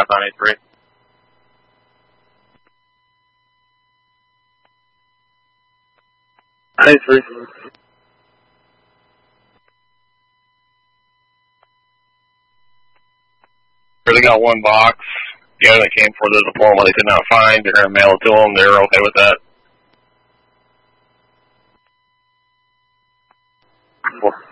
5983. They got one box. The other that came for the diploma they could not find. They're going to mail it to them. They're okay with that.